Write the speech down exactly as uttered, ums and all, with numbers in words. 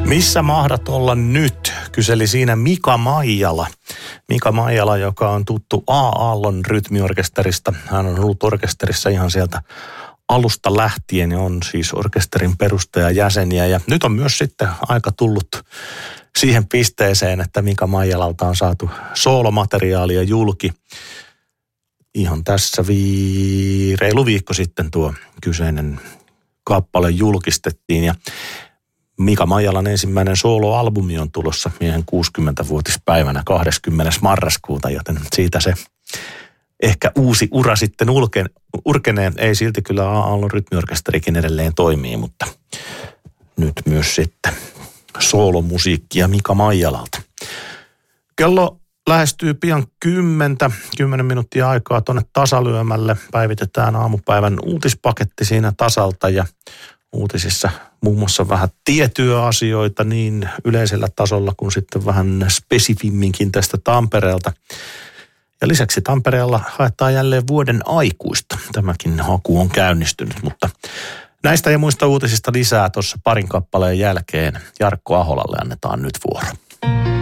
Missä mahdat olla nyt? Kyseli siinä Mika Maijala. Mika Maijala, joka on tuttu A. Aallon rytmiorkesterista. Hän on ollut orkesterissa ihan sieltä alusta lähtien ja on siis orkesterin perustajajäseniä. Ja nyt on myös sitten aika tullut siihen pisteeseen, että Mika Maijalalta on saatu soolomateriaalia julki. Ihan tässä vii... reilu viikko sitten tuo kyseinen kappale julkistettiin ja Mika Maijalan ensimmäinen soloalbumi on tulossa miehen kuusikymmentävuotispäivänä kahdeskymmenes marraskuuta, joten siitä se ehkä uusi ura sitten ulken, urkenee. Ei silti kyllä A. Aallon rytmiorkesterikin edelleen toimii, mutta nyt myös sitten soolomusiikkia Mika Maijalalta. Kello lähestyy pian kymmentä, kymmenen minuuttia aikaa tuonne tasalyömälle. Päivitetään aamupäivän uutispaketti siinä tasalta ja uutisissa muun muassa vähän tietyöasioita niin yleisellä tasolla kuin sitten vähän spesifimminkin tästä Tampereelta. Ja lisäksi Tampereella haetaan jälleen vuoden aikuista. Tämäkin haku on käynnistynyt, mutta näistä ja muista uutisista lisää tuossa parin kappaleen jälkeen. Jarkko Aholalle annetaan nyt vuoro.